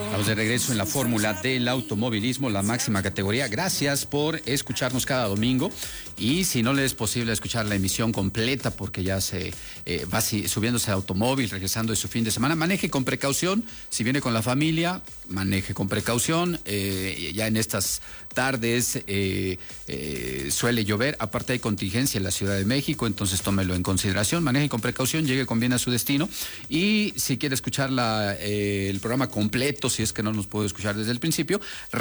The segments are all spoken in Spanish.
Estamos de regreso en la fórmula del automovilismo, la máxima categoría. Gracias por escucharnos cada domingo. Y si no le es posible escuchar la emisión completa porque ya se va subiéndose al automóvil, regresando de su fin de semana, maneje con precaución. Si viene con la familia, maneje con precaución. Ya en estas tardes suele llover. Aparte hay contingencia en la Ciudad de México, entonces tómelo en consideración. Maneje con precaución, llegue con bien a su destino. Y si quiere escuchar el programa completo, si es que no nos puede escuchar desde el principio,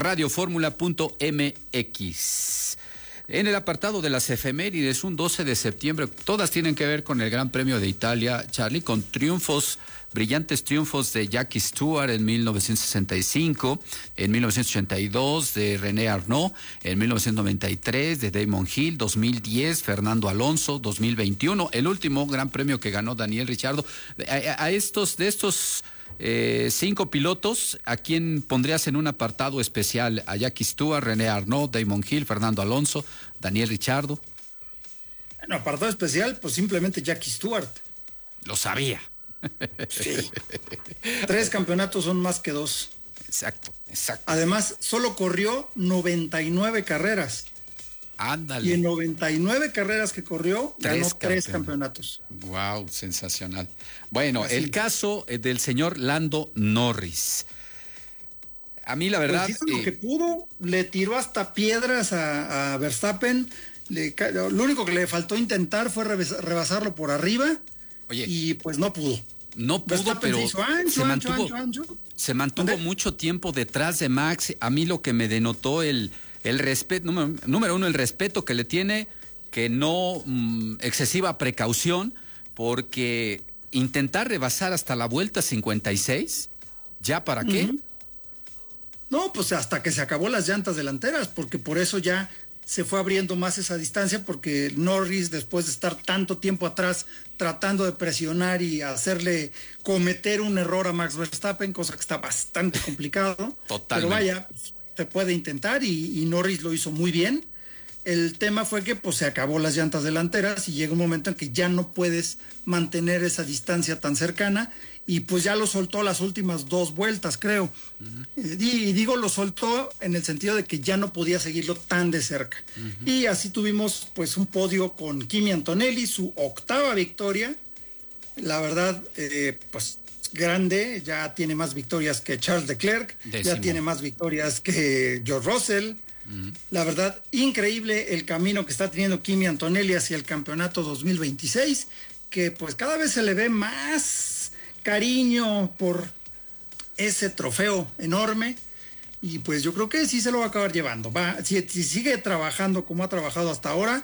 radioformula.mx. En el apartado de las efemérides, un 12 de septiembre, todas tienen que ver con el Gran Premio de Italia, Charlie, con brillantes triunfos de Jackie Stewart en 1965, en 1982 de René Arnoux, en 1993 de Damon Hill, 2010 Fernando Alonso, 2021 el último Gran Premio que ganó Daniel Ricciardo. De estos 5 pilotos, ¿a quién pondrías en un apartado especial? A Jackie Stewart, René Arnoux, Damon Hill, Fernando Alonso, Daniel Ricciardo. En apartado especial, pues simplemente Jackie Stewart. Lo sabía. Sí. 3 campeonatos son más que 2. Exacto. Además, solo corrió 99 carreras. Ándale. Y en 99 carreras que corrió, ganó 3 campeonatos. Wow, sensacional. Bueno, así. El caso del señor Lando Norris. A mí la verdad... Pues hizo lo que pudo, le tiró hasta piedras a Verstappen. Lo único que le faltó intentar fue rebasarlo por arriba. Oye, y pues no pudo. No pudo, Verstappen pero se mantuvo mucho tiempo detrás de Max. A mí lo que me denotó el respeto, número uno, el respeto que le tiene, que no excesiva precaución, porque intentar rebasar hasta la vuelta 56, ¿ya para qué? No, pues hasta que se acabó las llantas delanteras, porque por eso ya se fue abriendo más esa distancia, porque Norris, después de estar tanto tiempo atrás tratando de presionar y hacerle cometer un error a Max Verstappen, cosa que está bastante complicado. Totalmente. Pero vaya, se puede intentar y Norris lo hizo muy bien. El tema fue que pues se acabó las llantas delanteras y llega un momento en que ya no puedes mantener esa distancia tan cercana y pues ya lo soltó las últimas 2 vueltas, creo. Y digo lo soltó en el sentido de que ya no podía seguirlo tan de cerca. Y así tuvimos pues un podio con Kimi Antonelli, su 8ª victoria. La verdad, pues grande, ya tiene más victorias que Charles Leclerc, ya tiene más victorias que George Russell. La verdad, increíble el camino que está teniendo Kimi Antonelli hacia el campeonato 2026, que pues cada vez se le ve más cariño por ese trofeo enorme y pues yo creo que sí se lo va a acabar llevando. Si sigue trabajando como ha trabajado hasta ahora,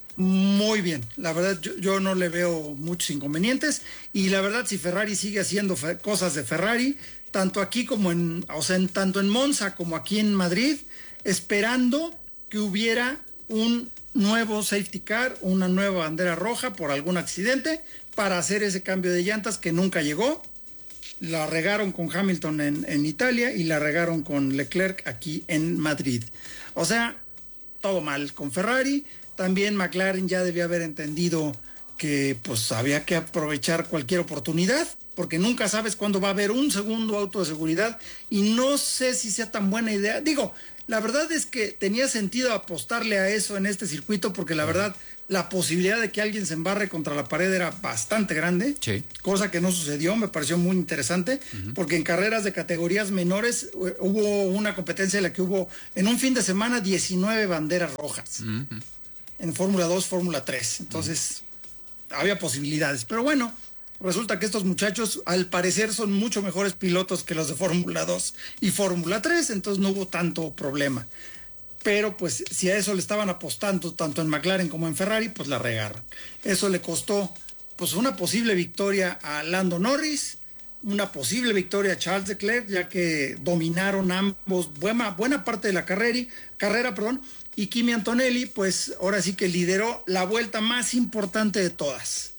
muy bien. La verdad, yo no le veo muchos inconvenientes y la verdad, si Ferrari sigue haciendo cosas de Ferrari, tanto aquí como tanto en Monza como aquí en Madrid, esperando que hubiera un nuevo safety car, una nueva bandera roja por algún accidente para hacer ese cambio de llantas que nunca llegó. La regaron con Hamilton en Italia y la regaron con Leclerc aquí en Madrid. O sea, todo mal con Ferrari. También McLaren ya debía haber entendido que pues había que aprovechar cualquier oportunidad, porque nunca sabes cuándo va a haber un segundo auto de seguridad y no sé si sea tan buena idea. Digo, la verdad es que tenía sentido apostarle a eso en este circuito, porque la verdad, la posibilidad de que alguien se embarre contra la pared era bastante grande, cosa que no sucedió, me pareció muy interesante, porque en carreras de categorías menores hubo una competencia en la que hubo en un fin de semana 19 banderas rojas, en Fórmula 2, Fórmula 3, entonces había posibilidades, pero bueno, resulta que estos muchachos al parecer son mucho mejores pilotos que los de Fórmula 2 y Fórmula 3, entonces no hubo tanto problema. Pero pues si a eso le estaban apostando tanto en McLaren como en Ferrari, pues la regaron. Eso le costó pues una posible victoria a Lando Norris, una posible victoria a Charles Leclerc, ya que dominaron ambos buena parte de la carrera, y Kimi Antonelli pues ahora sí que lideró la vuelta más importante de todas.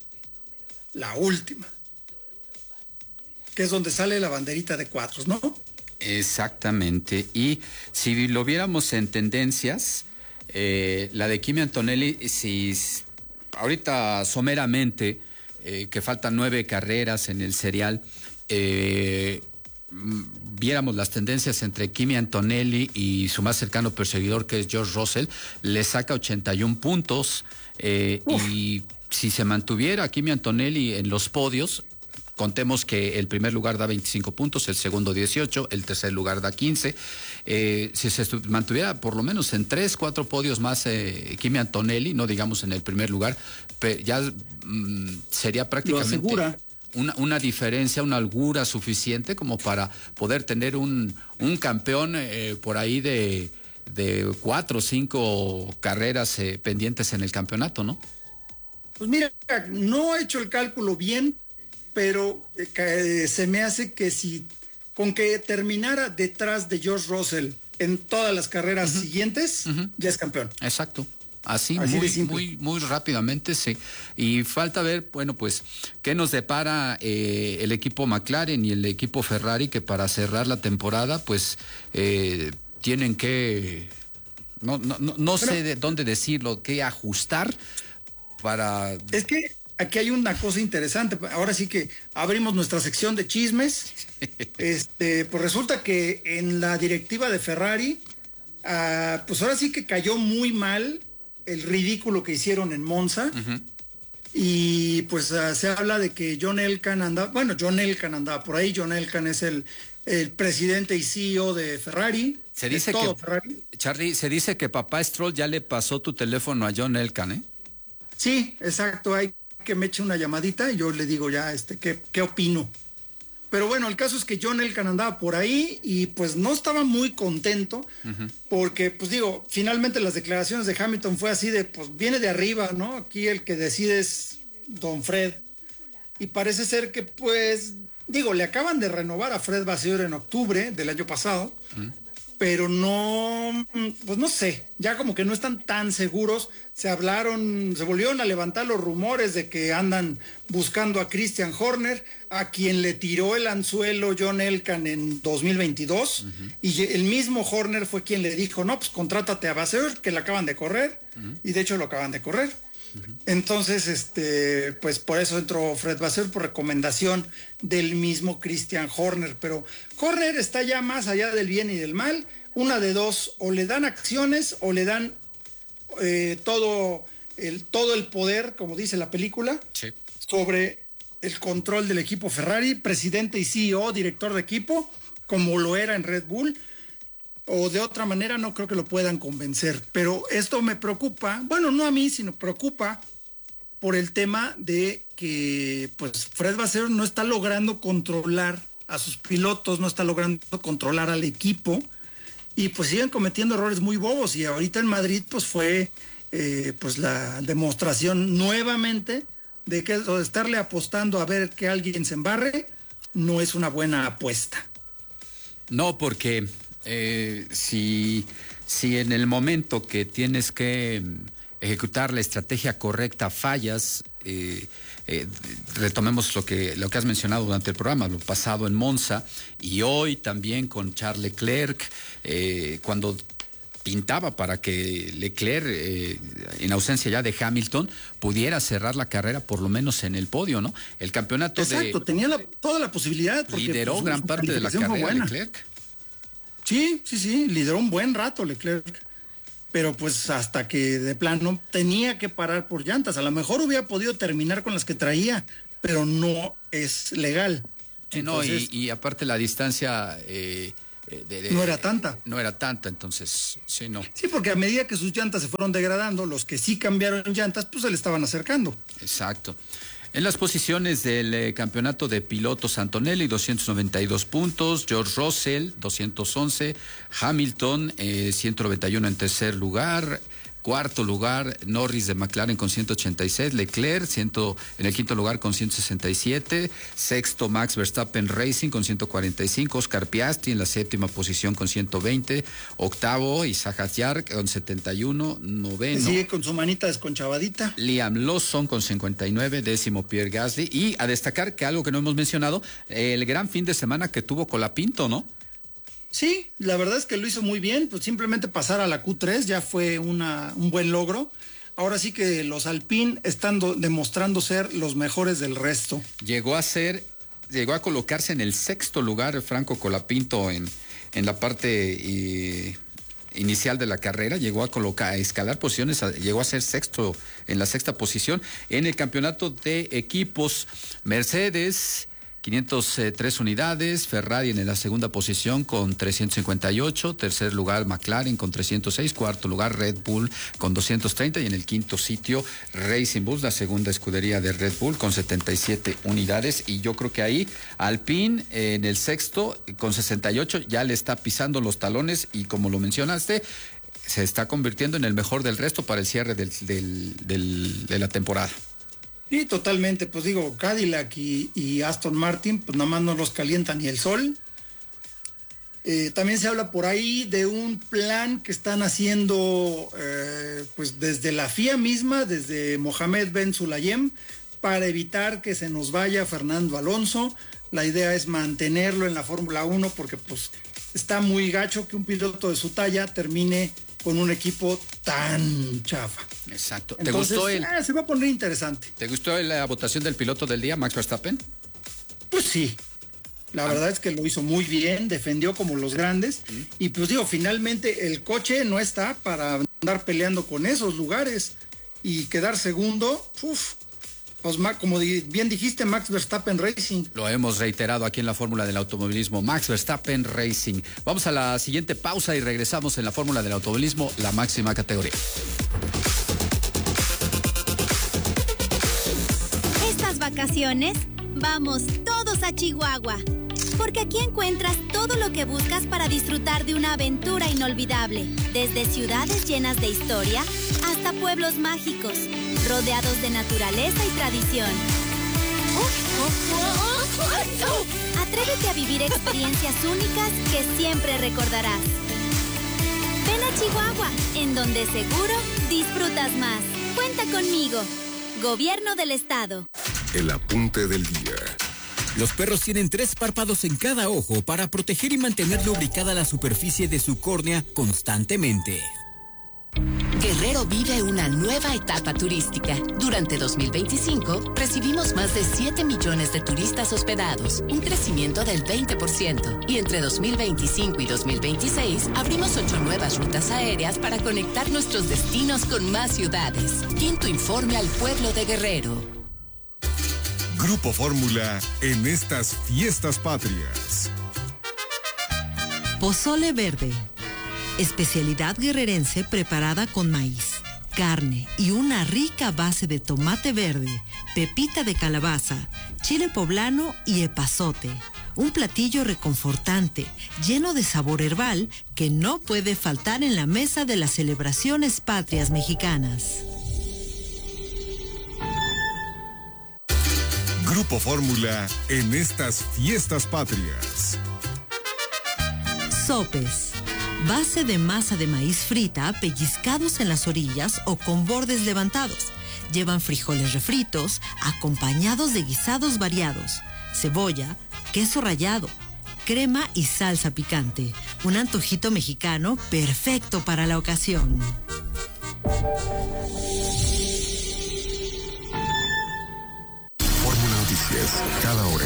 La última, que es donde sale la banderita de cuadros, ¿no? Exactamente, y si lo viéramos en tendencias, la de Kimi Antonelli, si ahorita someramente, que faltan 9 carreras en el serial, viéramos las tendencias entre Kimi Antonelli y su más cercano perseguidor, que es George Russell, le saca 81 puntos. Y si se mantuviera Kimi Antonelli en los podios, contemos que el primer lugar da 25 puntos, el segundo 18, el tercer lugar da 15. Si se mantuviera por lo menos en 3, 4 podios más Kimi Antonelli, no digamos en el primer lugar, ya sería prácticamente una diferencia, una holgura suficiente como para poder tener un campeón por ahí de 4 o 5 carreras pendientes en el campeonato, ¿no? Pues mira, no he hecho el cálculo bien, pero se me hace que si con que terminara detrás de George Russell en todas las carreras siguientes, ya es campeón. Exacto. Así muy rápidamente, sí. Y falta ver, bueno, pues, qué nos depara el equipo McLaren y el equipo Ferrari, que para cerrar la temporada, pues, tienen que, no sé de dónde decirlo, qué ajustar para... Es que aquí hay una cosa interesante. Ahora sí que abrimos nuestra sección de chismes. Pues resulta que en la directiva de Ferrari, pues ahora sí que cayó muy mal el ridículo que hicieron en Monza. Y pues se habla de que John Elkann andaba por ahí. John Elkann es el presidente y CEO de Ferrari. Se dice que, Ferrari. Charlie, se dice que papá Stroll ya le pasó tu teléfono a John Elkann, ¿eh? Sí, exacto. Hay que me eche una llamadita y yo le digo ya qué opino. Pero bueno, el caso es que John Elkann andaba por ahí y pues no estaba muy contento porque, pues digo, finalmente las declaraciones de Hamilton fue así de, pues viene de arriba, ¿no? Aquí el que decide es Don Fred. Y parece ser que, pues, digo, le acaban de renovar a Fred Vasseur en octubre del año pasado, pero no, pues no sé, ya como que no están tan seguros. Se volvieron a levantar los rumores de que andan buscando a Christian Horner, a quien le tiró el anzuelo John Elkann en 2022, y el mismo Horner fue quien le dijo, no, pues contrátate a Vasseur, que le acaban de correr, y de hecho lo acaban de correr. Entonces, pues por eso entró Fred Vasseur por recomendación del mismo Christian Horner, pero Horner está ya más allá del bien y del mal. Una de dos, o le dan acciones o le dan todo el poder, como dice la película, sí, sobre el control del equipo Ferrari, presidente y CEO, director de equipo, como lo era en Red Bull, o de otra manera no creo que lo puedan convencer. Pero esto me preocupa, bueno, no a mí, sino preocupa por el tema de que pues Fred Vasseur no está logrando controlar a sus pilotos, no está logrando controlar al equipo, y pues siguen cometiendo errores muy bobos. Y ahorita en Madrid pues fue pues la demostración nuevamente de que eso de estarle apostando a ver que alguien se embarre no es una buena apuesta. No, porque si en el momento que tienes que ejecutar la estrategia correcta fallas, retomemos lo que has mencionado durante el programa, lo pasado en Monza y hoy también con Charles Leclerc, cuando pintaba para que Leclerc, en ausencia ya de Hamilton, pudiera cerrar la carrera por lo menos en el podio, ¿no? El campeonato exacto, tenía toda la posibilidad. Porque, lideró pues, gran parte de la carrera Leclerc. Sí, lideró un buen rato Leclerc, pero pues hasta que de plano tenía que parar por llantas. A lo mejor hubiera podido terminar con las que traía, pero no es legal. Sí, entonces, y aparte la distancia... no era tanta. No era tanta, entonces, sí, no. Sí, porque a medida que sus llantas se fueron degradando, los que sí cambiaron llantas, pues se le estaban acercando. Exacto. En las posiciones del campeonato de pilotos, Antonelli, 292 puntos, George Russell, 211, Hamilton, 191 en tercer lugar, cuarto lugar, Norris de McLaren con 186, Leclerc en el quinto lugar con 167, sexto Max Verstappen Racing con 145, Oscar Piastri en la séptima posición con 120, octavo Isaac Hadjar con 71, noveno. Sigue con su manita desconchavadita. Liam Lawson con 59, décimo Pierre Gasly, y a destacar que algo que no hemos mencionado, el gran fin de semana que tuvo Colapinto, ¿no? Sí, la verdad es que lo hizo muy bien, pues simplemente pasar a la Q3 ya fue un buen logro. Ahora sí que los Alpine están demostrando ser los mejores del resto. Llegó a ser llegó a colocarse en el sexto lugar Franco Colapinto en la parte inicial de la carrera, llegó a escalar posiciones, llegó a ser sexto en la sexta posición. En el campeonato de equipos, Mercedes 503 unidades, Ferrari en la segunda posición con 358, tercer lugar McLaren con 306, cuarto lugar Red Bull con 230 y en el quinto sitio Racing Bulls, la segunda escudería de Red Bull con 77 unidades, y yo creo que ahí Alpine en el sexto con 68 ya le está pisando los talones y, como lo mencionaste, se está convirtiendo en el mejor del resto para el cierre de la temporada. Sí, totalmente, pues digo, Cadillac y Aston Martin, pues nada más no los calienta ni el sol. También se habla por ahí de un plan que están haciendo pues desde la FIA misma, desde Mohamed Ben Sulayem, para evitar que se nos vaya Fernando Alonso. La idea es mantenerlo en la Fórmula 1 porque pues está muy gacho que un piloto de su talla termine con un equipo tan chafa. Exacto. Entonces, ¿Te gustó se va a poner interesante. ¿Te gustó la votación del piloto del día, Max Verstappen? Pues sí. La verdad es que lo hizo muy bien, defendió como los grandes. Y pues digo, finalmente el coche no está para andar peleando con esos lugares. Y quedar segundo, pues como bien dijiste, Max Verstappen Racing. Lo hemos reiterado aquí en la Fórmula del Automovilismo, Max Verstappen Racing. Vamos a la siguiente pausa y regresamos en la Fórmula del Automovilismo, la máxima categoría. Estas vacaciones, vamos todos a Chihuahua. Porque aquí encuentras todo lo que buscas para disfrutar de una aventura inolvidable. Desde ciudades llenas de historia hasta pueblos mágicos, rodeados de naturaleza y tradición. Atrévete a vivir experiencias únicas que siempre recordarás. Ven a Chihuahua, en donde seguro disfrutas más. Cuenta conmigo. Gobierno del Estado. El apunte del día. Los perros tienen 3 párpados en cada ojo para proteger y mantener lubricada la superficie de su córnea constantemente. Guerrero vive una nueva etapa turística. Durante 2025, recibimos más de 7 millones de turistas hospedados, un crecimiento del 20%. Y entre 2025 y 2026, abrimos 8 nuevas rutas aéreas para conectar nuestros destinos con más ciudades. Quinto informe al pueblo de Guerrero. Grupo Fórmula en estas fiestas patrias. Pozole verde. Especialidad guerrerense preparada con maíz, carne y una rica base de tomate verde, pepita de calabaza, chile poblano y epazote. Un platillo reconfortante, lleno de sabor herbal que no puede faltar en la mesa de las celebraciones patrias mexicanas. Grupo Fórmula en estas fiestas patrias. Sopes. Base de masa de maíz frita, pellizcados en las orillas o con bordes levantados. Llevan frijoles refritos, acompañados de guisados variados, cebolla, queso rallado, crema y salsa picante. Un antojito mexicano perfecto para la ocasión. Fórmula Noticias, cada hora.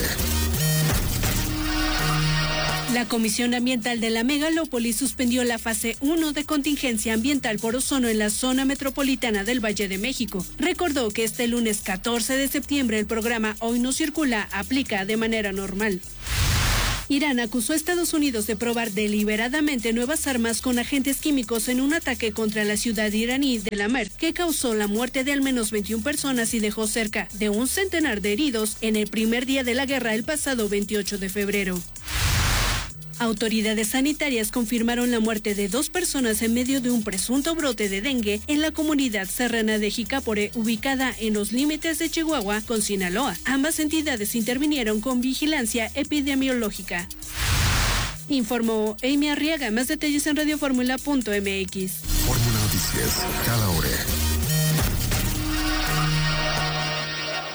La Comisión Ambiental de la Megalópolis suspendió la fase 1 de contingencia ambiental por ozono en la zona metropolitana del Valle de México. Recordó que este lunes 14 de septiembre el programa Hoy No Circula aplica de manera normal. Irán acusó a Estados Unidos de probar deliberadamente nuevas armas con agentes químicos en un ataque contra la ciudad iraní de Lamer, que causó la muerte de al menos 21 personas y dejó cerca de un centenar de heridos en el primer día de la guerra el pasado 28 de febrero. Autoridades sanitarias confirmaron la muerte de 2 personas en medio de un presunto brote de dengue en la comunidad serrana de Jicápore, ubicada en los límites de Chihuahua con Sinaloa. Ambas entidades intervinieron con vigilancia epidemiológica. Informó Amy Arriaga. Más detalles en radioformula.mx. Fórmula Noticias, cada hora.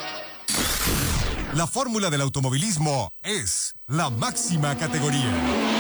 La fórmula del automovilismo es la máxima categoría.